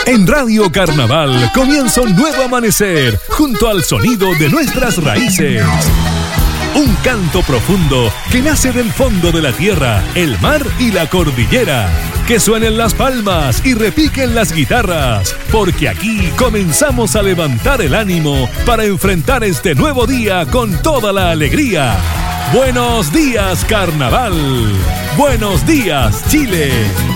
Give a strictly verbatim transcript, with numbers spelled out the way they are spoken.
En Radio Carnaval comienza un nuevo amanecer junto al sonido de nuestras raíces. Un canto profundo que nace del fondo de la tierra, el mar y la cordillera. Que suenen las palmas y repiquen las guitarras, porque aquí comenzamos a levantar el ánimo para enfrentar este nuevo día con toda la alegría. Buenos días, Carnaval. Buenos días, Chile.